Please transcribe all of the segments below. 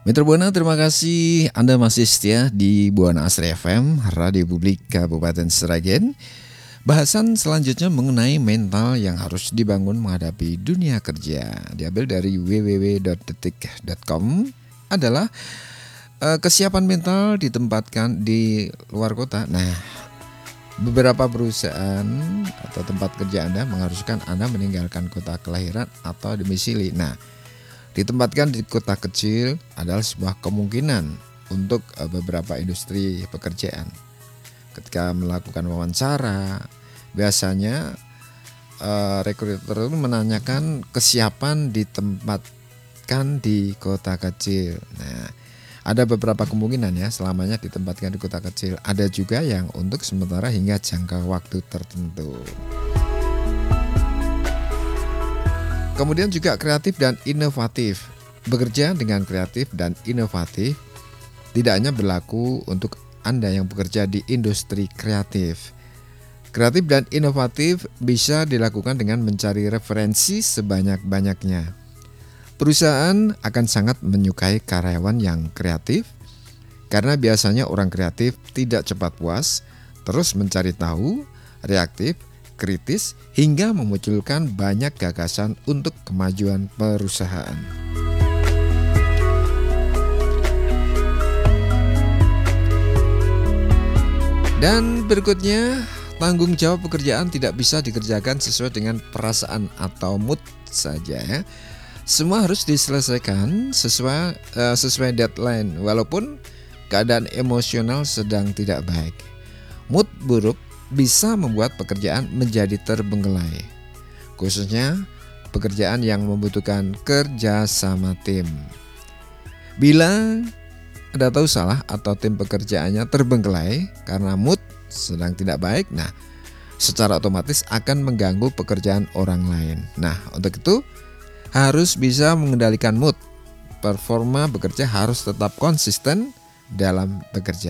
Mitra Buana, terima kasih Anda masih setia di Buana Asri FM, Radio Publik Kabupaten Sragen. Bahasan selanjutnya mengenai mental yang harus dibangun menghadapi dunia kerja. Diambil dari www.detik.com adalah kesiapan mental ditempatkan di luar kota. Nah, beberapa perusahaan atau tempat kerja Anda mengharuskan Anda meninggalkan kota kelahiran atau domisili. Nah, ditempatkan di kota kecil adalah sebuah kemungkinan untuk beberapa industri pekerjaan. Ketika melakukan wawancara, biasanya rekruter menanyakan kesiapan ditempatkan di kota kecil. Nah, ada beberapa kemungkinan ya, selamanya ditempatkan di kota kecil. Ada juga yang untuk sementara hingga jangka waktu tertentu. Kemudian juga kreatif dan inovatif. Bekerja dengan kreatif dan inovatif tidak hanya berlaku untuk Anda yang bekerja di industri kreatif. Kreatif dan inovatif bisa dilakukan dengan mencari referensi sebanyak-banyaknya. Perusahaan akan sangat menyukai karyawan yang kreatif karena biasanya orang kreatif tidak cepat puas, terus mencari tahu, reaktif, kritis, hingga memunculkan banyak gagasan untuk kemajuan perusahaan. Dan berikutnya, tanggung jawab pekerjaan tidak bisa dikerjakan sesuai dengan perasaan atau mood saja ya. Semua harus diselesaikan sesuai deadline walaupun keadaan emosional sedang tidak baik. Mood buruk bisa membuat pekerjaan menjadi terbengkelai, khususnya pekerjaan yang membutuhkan kerja sama tim. Bila Anda tahu salah atau tim pekerjaannya terbengkelai karena mood sedang tidak baik, nah secara otomatis akan mengganggu pekerjaan orang lain. Nah, untuk itu harus bisa mengendalikan mood. Performa bekerja harus tetap konsisten dalam bekerja.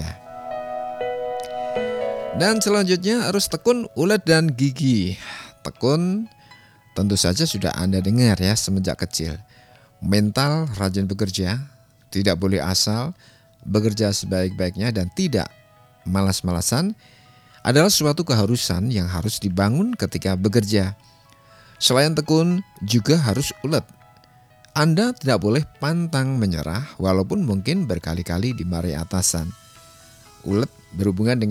Dan selanjutnya harus tekun, ulet, dan gigih. Tekun tentu saja sudah Anda dengar ya semenjak kecil. Mental rajin bekerja, tidak boleh asal, bekerja sebaik-baiknya dan tidak malas-malasan adalah suatu keharusan yang harus dibangun ketika bekerja. Selain tekun juga harus ulet. Anda tidak boleh pantang menyerah walaupun mungkin berkali-kali dimarahi atasan. Ulet berhubungan dengan